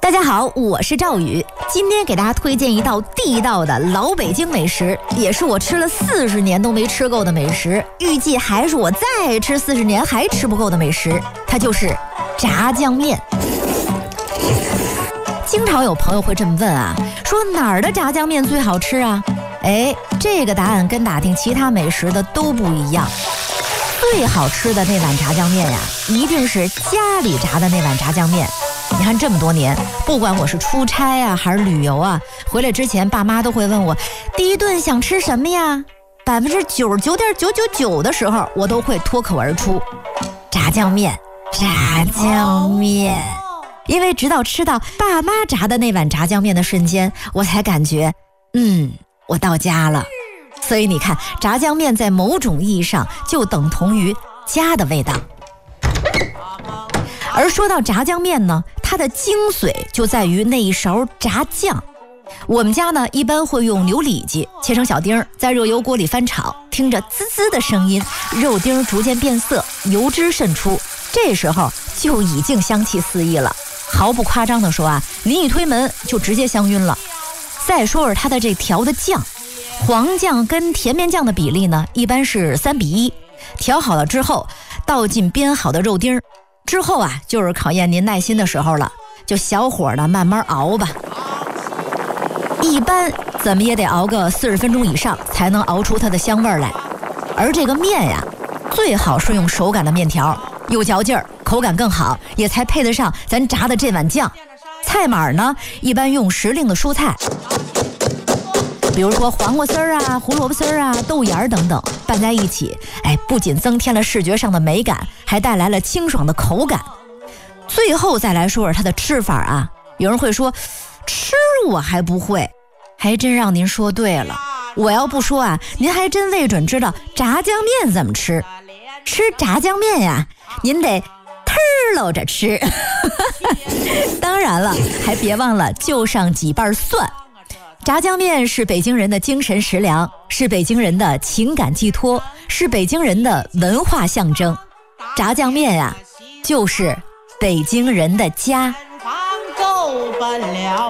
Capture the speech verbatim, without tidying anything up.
大家好，我是赵宇，今天给大家推荐一道地道的老北京美食，也是我吃了四十年都没吃够的美食，预计还是我再吃四十年还吃不够的美食，它就是炸酱面。经常有朋友会这么问啊，说哪儿的炸酱面最好吃啊？哎，这个答案跟打听其他美食的都不一样。最好吃的那碗炸酱面呀，一定是家里炸的那碗炸酱面。你看这么多年，不管我是出差啊还是旅游啊，回来之前爸妈都会问我第一顿想吃什么呀，百分之九十九点九九九的时候我都会脱口而出炸酱面炸酱面。因为直到吃到爸妈炸的那碗炸酱面的瞬间，我才感觉嗯我到家了。所以你看，炸酱面在某种意义上就等同于家的味道。而说到炸酱面呢，它的精髓就在于那一勺炸酱。我们家呢一般会用牛里脊切成小丁，在热油锅里翻炒，听着滋滋的声音，肉丁逐渐变色，油脂渗出，这时候就已经香气四溢了。毫不夸张的说啊，临一推门就直接香晕了。再说说它的这调的酱，黄酱跟甜面酱的比例呢一般是三比一，调好了之后倒进煸好的肉丁，之后啊就是考验您耐心的时候了，就小火的慢慢熬吧。一般怎么也得熬个四十分钟以上才能熬出它的香味来。而这个面呀，最好是用手擀的面条，有嚼劲儿，口感更好，也才配得上咱炸的这碗酱。菜码呢一般用时令的蔬菜，比如说黄瓜丝儿啊、胡萝卜丝儿啊、豆芽儿等等，拌在一起，哎，不仅增添了视觉上的美感，还带来了清爽的口感。最后再来说说它的吃法啊，有人会说吃我还不会，还真让您说对了。我要不说啊，您还真未准知道炸酱面怎么吃。吃炸酱面呀，您得忒搂着吃。当然了，还别忘了就上几瓣蒜。炸酱面是北京人的精神食粮，是北京人的情感寄托，是北京人的文化象征。炸酱面呀，就是北京人的家。